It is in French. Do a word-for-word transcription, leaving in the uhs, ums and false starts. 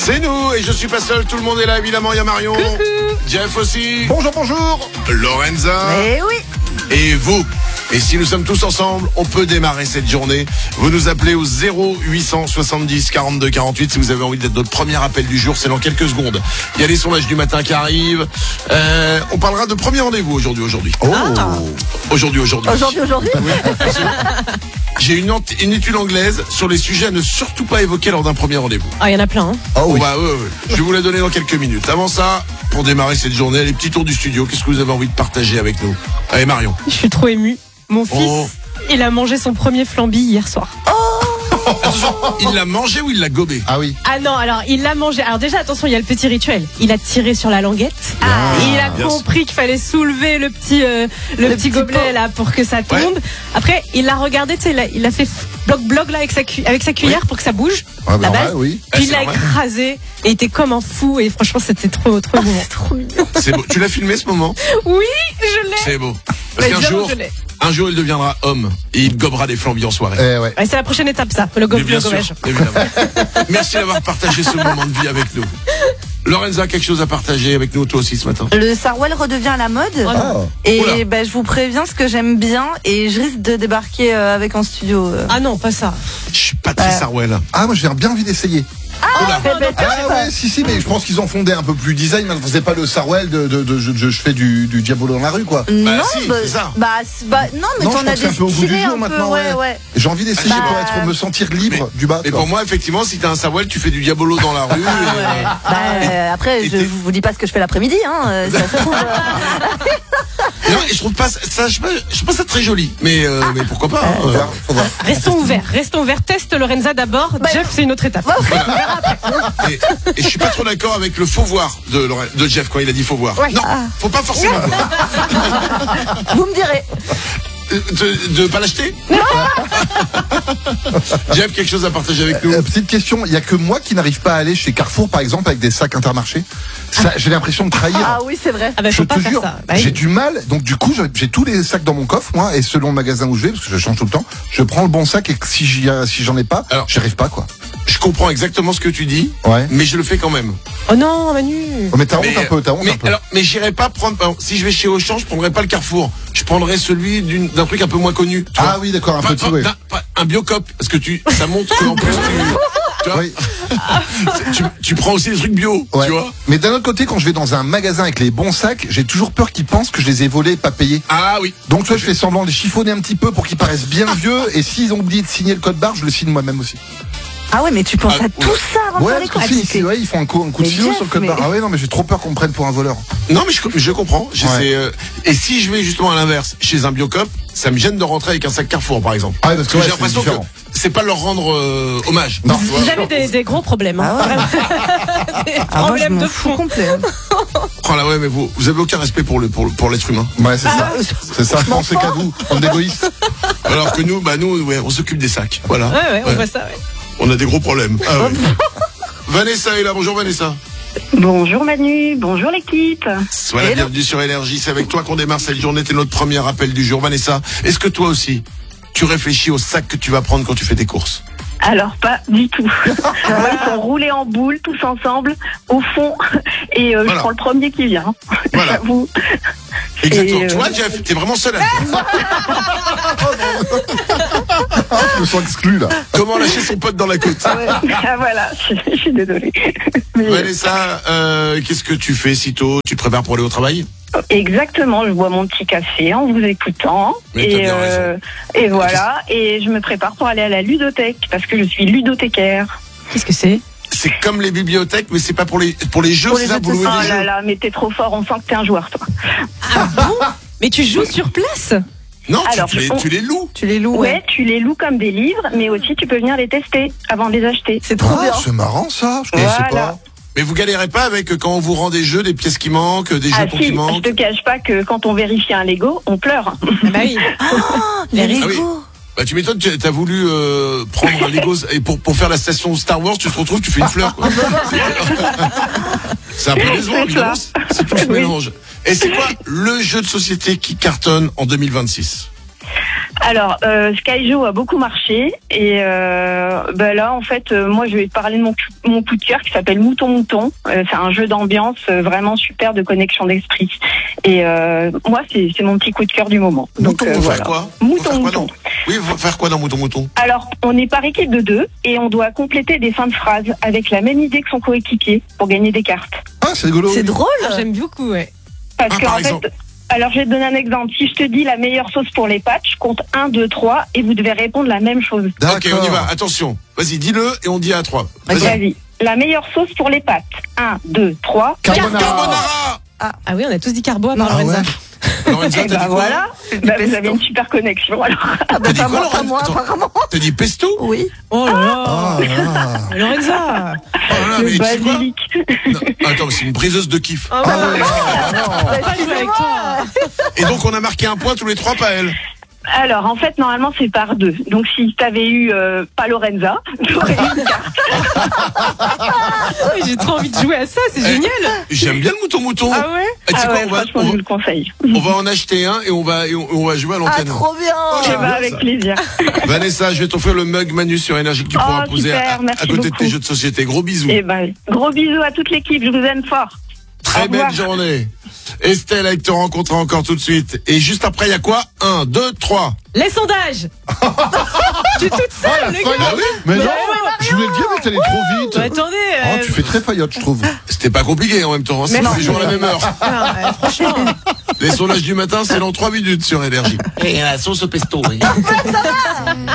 C'est nous, et je suis pas seul, tout le monde est là, évidemment, il y a Marion. Coucou. Jeff aussi. Bonjour, bonjour. Lorenza. Eh oui. Et vous. Et si nous sommes tous ensemble, on peut démarrer cette journée. Vous nous appelez au zéro huit cent soixante-dix quarante-deux quarante-huit si vous avez envie d'être notre premier appel du jour. C'est dans quelques secondes. Il y a les sondages du matin qui arrivent. Euh, on parlera de premier rendez-vous aujourd'hui, aujourd'hui. Oh. Ah. Aujourd'hui, aujourd'hui. Aujourd'hui, aujourd'hui. Oui, parce que j'ai une, ant- une étude anglaise sur les sujets à ne surtout pas évoquer lors d'un premier rendez-vous. Ah, il y en a plein. Hein. Oh oui. Bah, ouais, ouais. Je vais vous la donner dans quelques minutes. Avant ça, pour démarrer cette journée, les petits tours du studio. Qu'est-ce que vous avez envie de partager avec nous? Allez, Marion. Je suis trop émue. Mon fils, Oh. il a mangé son premier flambi hier soir. Attention, il l'a mangé ou il l'a gobé? Ah oui. Ah non, alors il l'a mangé. Alors déjà, attention, il y a le petit rituel. Il a tiré sur la languette. Ah, il a bien compris qu'il fallait soulever le petit, euh, le, Le petit petit gobelet pot. là pour que ça tombe. Après, il l'a regardé, tu sais, il a, il a fait bloc bloc là avec sa, cu- avec sa cuillère pour que ça bouge. Ah, bah, la normal, base. oui. Ah, Puis il c'est l'a normal. écrasé et il était comme un fou et franchement c'était trop trop bon. Trop mignon. C'est beau. Tu l'as filmé ce moment? Oui, je l'ai. C'est beau. Parce Ouais, qu'un évidemment, jour, je l'ai. un jour, il deviendra homme et il gobera des flambis en soirée. Eh ouais. Ouais, c'est la prochaine étape ça, le Mais gobelet bien le sûr, gobage. évidemment. Merci d'avoir partagé ce moment de vie avec nous. Lorenza, quelque chose à partager avec nous, toi aussi, ce matin? Le Sarwell redevient à la mode. Oh non. Ah. Et Oula. ben, je vous préviens ce que j'aime bien et je risque de débarquer euh, avec en studio. euh. Ah non, pas ça. Je suis pas très Ouais. Sarwell. Ah, moi j'ai bien envie d'essayer. Oula. Eh ben, Ah ouais, si, si, mais je pense qu'ils ont fondé un peu plus design. Mais c'est pas le Sarwell de, de, de, je, je- je fais du, du Diabolo dans la rue, quoi. non, Bah, si, c'est ça. bah, c'est- bah, non, mais Non, je t'en pense as que c'est des un peu au goût du stylés jour un peu, maintenant, ouais, ouais. ouais. J'ai envie d'essayer Bah, pour être, me sentir libre du bas. Mais quoi. pour moi, effectivement, si t'as un Sarwell, tu fais du Diabolo dans la rue. et, euh, Bah, euh, après, Et je t'es- vous dis pas ce que je fais l'après-midi, hein. euh, Ça se trouve. euh, Non, et je trouve pas ça, ça- je, trouve pas, je trouve pas ça très joli. Mais, euh, mais pourquoi pas? Faut hein. voir, faut voir. Restons ouverts, restons ouverts. Teste Lorenza d'abord. Jeff, c'est une autre étape. Et, et je suis pas trop d'accord avec le faux voir de, Loren- de Jeff quand il a dit faux voir. Ouais. Non, faut pas forcément voir. vous me direz. Euh, De, de pas l'acheter. Jeff, quelque chose à partager avec nous? Euh, petite question, il y a que moi qui n'arrive pas à aller chez Carrefour, par exemple, avec des sacs Intermarché. Ça, j'ai l'impression de trahir. Ah oui, c'est vrai. Ah ben, Je faut te pas faire jure, ça. Bah oui. j'ai du mal. Donc du coup, j'ai- j'ai tous les sacs dans mon coffre, moi, et selon le magasin où je vais, parce que je change tout le temps, je prends le bon sac et que si j'y, si j'en ai pas, Alors- j'y arrive pas, quoi. Je comprends exactement ce que tu dis, Ouais. mais je le fais quand même. Oh non, Manu. Oh, mais t'as honte Mais, un peu, t'as honte mais, un peu. alors, mais j'irai pas prendre. alors, si je vais chez Auchan, je prendrai pas le Carrefour. Je prendrai celui d'une- d'un truc un peu moins connu. tu Ah vois. oui, d'accord, un Pas- petit, pas- ouais. d'un- pas- un biocop, parce que tu, ça montre que en plus tu, tu, vois, Oui. tu, tu prends aussi des trucs bio, Ouais. tu vois. Mais d'un autre côté, quand je vais dans un magasin avec les bons sacs, j'ai toujours peur qu'ils pensent que je les ai volés et pas payés. Ah oui. Donc, tu vois, je fais semblant de les chiffonner un petit peu pour qu'ils paraissent bien vieux. Et s'ils ont oublié de signer le code barre, je le signe moi-même aussi. Ah ouais, mais tu penses Ah, à tout ouais. ça avant de Ouais, faire les parce que courses. si, si, ouais, ils font un coup, un coup de Mais stylo Jeff, sur le code mais- barre. Ah ouais, non, mais j'ai trop peur qu'on me prenne pour un voleur. Non, mais je, je comprends. Je Ouais. sais, euh, et si je vais justement à l'inverse, chez un biocop, ça me gêne de rentrer avec un sac Carrefour, par exemple. Ah ouais, parce que Parce ouais, j'ai l'impression c'est que différent. c'est pas leur rendre euh, hommage. Non. Tu vois. Vous avez des, des gros problèmes. Hein. Ah ouais. Vraiment. Des Ah, moi, je problèmes m'en de fous fond. complet. Oh là ouais, mais vous, vous avez aucun respect pour le pour, le- pour l'être humain. Ouais, c'est ça. Ah, C'est ça, pensez qu'à vous, bande d'égoïstes. Alors que nous, bah nous, ouais, on s'occupe des sacs. Voilà. Ouais, ouais, on Ouais. voit ça. Ouais. On a des gros problèmes. Ah ouais. Vanessa est là. Bonjour Vanessa. Bonjour Manu, bonjour l'équipe. Sois la Hello. bienvenue sur Énergie. C'est avec toi qu'on démarre cette journée. T'es notre premier appel du jour. Vanessa, est-ce que toi aussi, tu réfléchis au sac que tu vas prendre quand tu fais tes courses? Alors pas du tout. Moi, ils sont roulés en boule tous ensemble au fond et euh, Voilà. je prends le premier qui vient. Voilà. J'avoue. Exactement. Et, euh, Tu vois, Jeff, t'es vraiment seul à le faire. Ah, je me sens exclu, là. Comment lâcher son pote dans la côte? Ouais. Ah voilà, je, je suis désolée. Mais, euh, Vanessa, euh, qu'est-ce que tu fais sitôt? Tu te prépares pour aller au travail? exactement, je bois mon petit café en vous écoutant Mais t'as et bien et voilà et je me prépare pour aller à la ludothèque parce que je suis ludothécaire. Qu'est-ce que c'est? C'est comme les bibliothèques, mais c'est pas pour les pour les jeux, Pour c'est les ça, jeux pour de louer Oh des là jeux. là, mais t'es trop fort, on sent que t'es un joueur toi. Ah bon? Mais tu joues sur place? Non, tu- Alors, tu, les, on- tu les loues. Tu les loues, Ouais, ouais. tu les loues comme des livres, mais aussi tu peux venir les tester avant de les acheter. C'est trop Ah, bien. c'est marrant, ça. Je connaissais Voilà. pas. Mais vous galérez pas avec euh, quand on vous rend des jeux, des pièces qui manquent, des Ah jetons si, qui je manquent? te cache pas que quand on vérifie un Lego, on pleure. Ah bah oui. Les Ah oui. Lego. Bah tu m'étonnes, tu as voulu euh, prendre un Lego et pour pour faire la station Star Wars, tu te retrouves, tu fais une fleur. Quoi. C'est un peu décevant, C'est évidemment. ça. C'est tout ce Oui. mélange. Et c'est quoi le jeu de société qui cartonne en deux mille vingt-six? Alors, euh, Skyjo a beaucoup marché et euh, bah là, en fait, euh, moi, je vais te parler de mon, mon coup de cœur qui s'appelle Mouton Mouton. Euh, c'est un jeu d'ambiance euh, vraiment super de connexion d'esprit. Et euh, moi, c'est, c'est mon petit coup de cœur du moment. Mouton, Donc, euh, faut voilà. faire quoi Mouton Faut faire quoi Mouton. dans- Oui, faut faire quoi dans Mouton Mouton? Alors, on est par équipe de deux et on doit compléter des fins de phrases avec la même idée que son coéquipier pour gagner des cartes. Ah, c'est rigolo. C'est drôle. Ah, j'aime beaucoup, ouais. Parce Ah, que par en exemple. fait, alors je vais te donner un exemple. Si je te dis la meilleure sauce pour les pâtes, je compte un, deux, trois et vous devez répondre la même chose. Ok, on y D'accord. va. Attention. Vas-y, dis-le et on dit à trois. Vas-y. Vas-y. La meilleure sauce pour les pâtes. un, deux, trois. Carbonara. Carbonara. Ah oui, on a tous dit carbo à part Ah Lorenza. ouais. Lorenza, Et t'as bah dit quoi? voilà. Bah, vous avez une super connexion alors. Ah, bah, T'as dit pas quoi, moi, pas Laurent moi, Attends. apparemment. T'as dit pesto? Oui. Oh là là. Ah, là. Lorenza. Oh là là, mais Le tu sais quoi? basilic. Non, Attends, mais c'est une briseuse de kiff. Oh, Ah ouais. on va pas jouer avec toi. Et donc, on a marqué un point tous les trois, pas elle. Alors en fait normalement c'est par deux. Donc si t'avais eu euh, pas Lorenza, t'aurais eu une carte. Oui, j'ai trop envie de jouer à ça, c'est Eh, génial. J'aime bien le mouton mouton. Ah ouais? Eh, tu sais Ah quoi, ouais, on, va, franchement on, je vous va, le conseille. on va en acheter un et on va, et on, on va jouer à Ah, l'antenne. trop bien. Oh, Eh j'aime ben, bien avec ça. plaisir. Vanessa, je vais t'offrir le mug Manu sur Énergie que tu pourras Oh, poser super, à, à merci côté de beaucoup. tes jeux de société. Gros bisous. Et ben gros bisous à toute l'équipe, je vous aime fort. Très au belle revoir. journée. Estelle, avec te rencontrer encore tout de suite. Et juste après, il y a quoi? Un, deux, trois. Les sondages. Je suis toute seule, les gars. Ah oui? Mais non, ouais, je voulais le dire, mais t'allais trop vite. Bah, attendez. Oh, euh, tu fais très faillotte, je trouve. C'était pas compliqué en même temps. hein. C'est Mais tous non. les jours à la même heure. ah, euh, franchement. Les sondages du matin, c'est dans trois minutes sur Énergie. Et la sauce au pesto, oui.